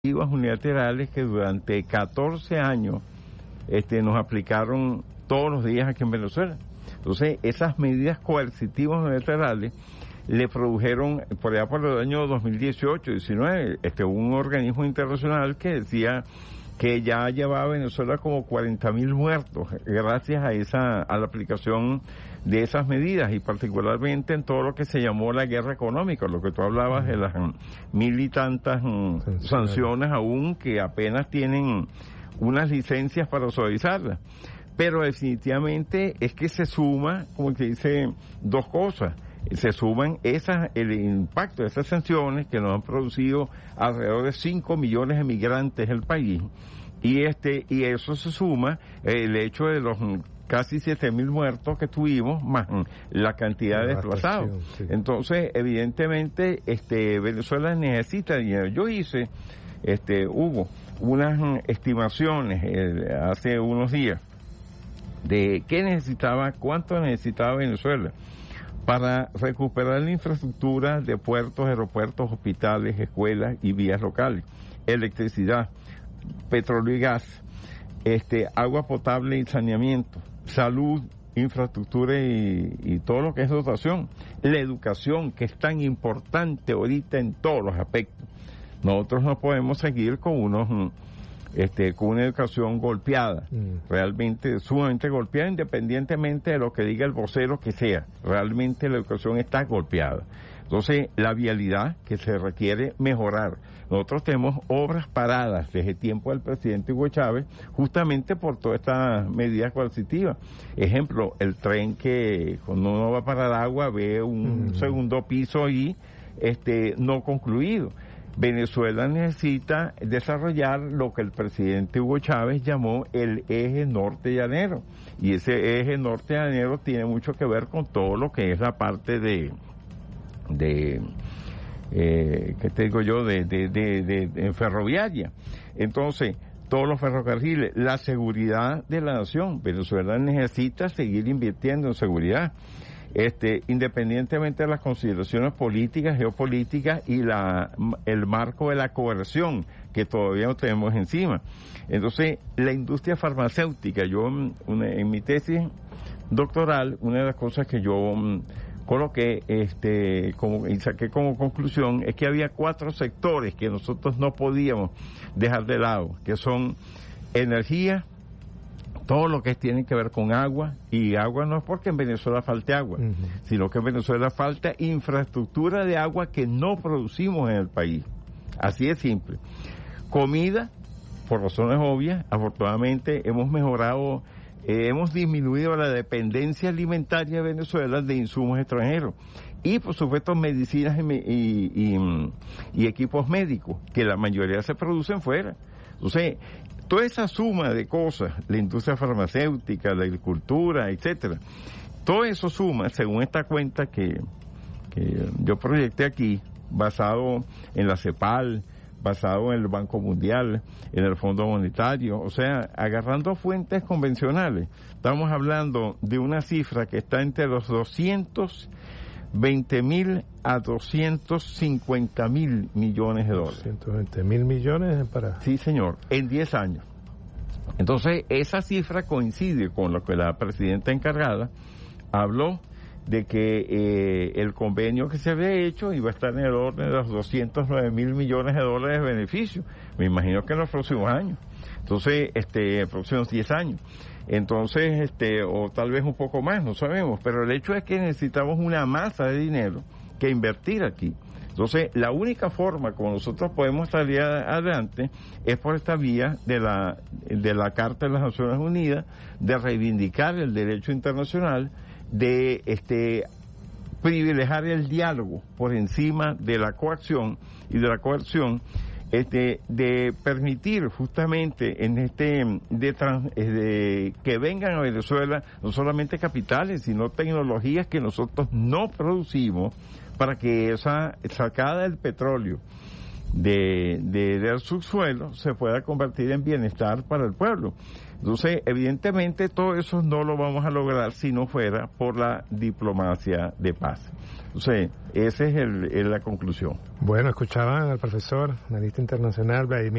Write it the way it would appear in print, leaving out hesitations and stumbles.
unilaterales que durante 14 años nos aplicaron todos los días aquí en Venezuela. Entonces, esas medidas coercitivas unilaterales le produjeron, por allá por el año 2018-19, un organismo internacional que decía que ya llevaba a Venezuela como 40.000 muertos gracias a la aplicación de esas medidas, y particularmente en todo lo que se llamó la guerra económica, lo que tú hablabas de las 1.000 y tantas sanciones aún que apenas tienen unas licencias para suavizarlas. Pero definitivamente es que se suma, como que dice, dos cosas. Se suman el impacto de esas sanciones que nos han producido alrededor de 5 millones de migrantes en el país, y eso se suma el hecho de los casi 7.000 muertos que tuvimos, más la cantidad de desplazados. Sí. Entonces, evidentemente, Venezuela necesita dinero. Yo hice, Hugo, unas estimaciones hace unos días de cuánto necesitaba Venezuela para recuperar la infraestructura de puertos, aeropuertos, hospitales, escuelas y vías locales, electricidad, petróleo y gas, agua potable y saneamiento, salud, infraestructura y todo lo que es dotación, la educación, que es tan importante ahorita en todos los aspectos. Nosotros no podemos seguir con con una educación golpeada, realmente sumamente golpeada, independientemente de lo que diga el vocero que sea. Realmente la educación está golpeada. Entonces, la vialidad que se requiere mejorar. Nosotros tenemos obras paradas desde el tiempo del presidente Hugo Chávez, justamente por todas estas medidas coercitivas. Ejemplo, el tren que cuando uno va para Aragua ve un segundo piso ahí, no concluido. Venezuela necesita desarrollar lo que el presidente Hugo Chávez llamó el eje norte llanero, y ese eje norte llanero tiene mucho que ver con todo lo que es la parte de ferroviaria. Entonces, todos los ferrocarriles, la seguridad de la nación. Venezuela necesita seguir invirtiendo en seguridad, independientemente de las consideraciones políticas, geopolíticas y el marco de la coerción que todavía no tenemos encima. Entonces, la industria farmacéutica, yo en mi tesis doctoral, una de las cosas que yo coloqué y saqué como conclusión es que había 4 sectores que nosotros no podíamos dejar de lado, que son energía, todo lo que tiene que ver con agua, y agua no es porque en Venezuela falte agua, sino que en Venezuela falta infraestructura de agua que no producimos en el país. Así de simple. Comida, por razones obvias, afortunadamente hemos disminuido la dependencia alimentaria de Venezuela de insumos extranjeros. Y, por supuesto, medicinas y equipos médicos, que la mayoría se producen fuera. Entonces, toda esa suma de cosas, la industria farmacéutica, la agricultura, etcétera, todo eso suma, según esta cuenta que yo proyecté aquí, basado en la CEPAL, basado en el Banco Mundial, en el Fondo Monetario, o sea, agarrando fuentes convencionales, estamos hablando de una cifra que está entre los 220.000 a 250.000 millones de dólares. 220.000 millones para... Sí, señor, en 10 años. Entonces, esa cifra coincide con lo que la presidenta encargada habló de que el convenio que se había hecho iba a estar en el orden de los 209.000 millones de dólares de beneficio. Me imagino que en los próximos años. Entonces, próximos 10 años. Entonces, o tal vez un poco más, no sabemos. Pero el hecho es que necesitamos una masa de dinero que invertir aquí. Entonces, la única forma como nosotros podemos salir adelante es por esta vía de la Carta de las Naciones Unidas, de reivindicar el derecho internacional, de privilegiar el diálogo por encima de la coacción y de la coerción, de permitir justamente que vengan a Venezuela no solamente capitales, sino tecnologías que nosotros no producimos, para que esa sacada del petróleo del subsuelo se pueda convertir en bienestar para el pueblo. Entonces, evidentemente, todo eso no lo vamos a lograr si no fuera por la diplomacia de paz. Entonces, esa es la conclusión. Bueno, escuchaban al profesor, analista internacional, Vladimir